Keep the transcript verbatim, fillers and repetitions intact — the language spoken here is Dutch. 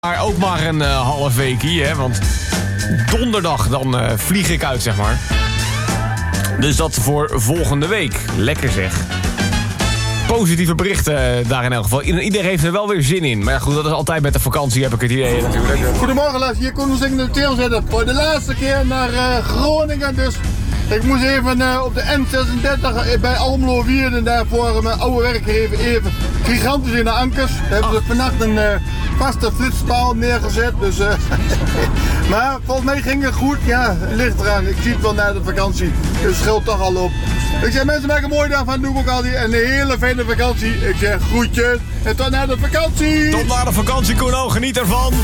Maar ook maar een uh, half weekie, hè, want donderdag dan uh, vlieg ik uit, zeg maar. Dus dat voor volgende week. Lekker zeg. Positieve berichten uh, daar in elk geval. Iedereen heeft er wel weer zin in. Maar ja, goed, dat is altijd met de vakantie, heb ik het idee natuurlijk. Goedemorgen, Les. Hier kunnen we de teel zetten. Voor de laatste keer naar uh, Groningen dus. Ik moest even uh, op de N zesendertig bij Almelo Wierden daarvoor mijn oude werkgever even gigantisch in de ankers. Daar hebben ze vannacht een uh, vaste flitspaal neergezet. Dus, uh, maar volgens mij ging het goed. Ja, het ligt eraan. Ik zie het wel na de vakantie. Dus het scheelt toch al op. Ik zeg mensen, maak een mooie dag van. Doe ik ook altijd. En een hele fijne vakantie. Ik zeg groetjes. En tot na de vakantie. Tot na de vakantie, Koen. Geniet ervan.